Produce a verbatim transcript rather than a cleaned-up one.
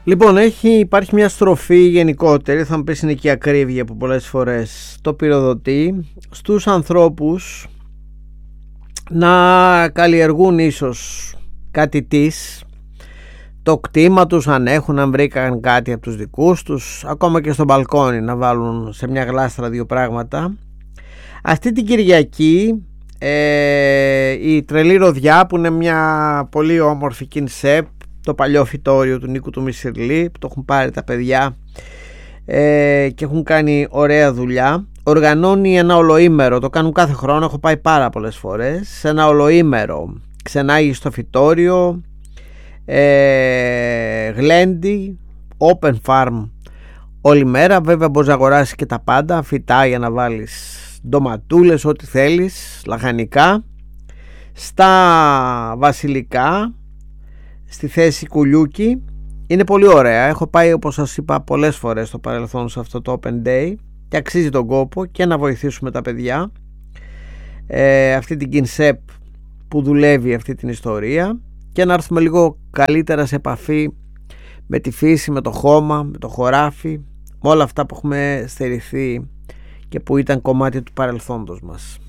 Λοιπόν, έχει, υπάρχει μια στροφή γενικότερη, θα μου πεις είναι και η ακρίβεια που πολλές φορές το πυροδοτεί, στους ανθρώπους να καλλιεργούν ίσως κάτι της, το κτήμα τους, αν έχουν, αν βρήκαν κάτι από τους δικούς τους, ακόμα και στο μπαλκόνι να βάλουν σε μια γλάστρα δύο πράγματα. Αυτή την Κυριακή ε, η Τρελή Ροδιά, που είναι μια πολύ όμορφη κινσέπ, το παλιό φυτόριο του Νίκου του Μισιρλή, που το έχουν πάρει τα παιδιά ε, και έχουν κάνει ωραία δουλειά, οργανώνει ένα ολοήμερο, το κάνουν κάθε χρόνο, έχω πάει πάρα πολλές φορές, σε ένα ολοήμερο ξενάγει στο φυτόριο, ε, γλέντι, open farm όλη μέρα. Βέβαια μπορείς να αγοράσεις και τα πάντα, φυτά για να βάλεις, ντοματούλες, ό,τι θέλεις, λαχανικά, στα βασιλικά, στη θέση Κουλιούκη. Είναι πολύ ωραία, έχω πάει όπως σας είπα πολλές φορές στο παρελθόν σε αυτό το open day και αξίζει τον κόπο και να βοηθήσουμε τα παιδιά, ε, αυτή την κινσέπ που δουλεύει αυτή την ιστορία, και να έρθουμε λίγο καλύτερα σε επαφή με τη φύση, με το χώμα, με το χωράφι, με όλα αυτά που έχουμε στερηθεί και που ήταν κομμάτι του παρελθόντος μας.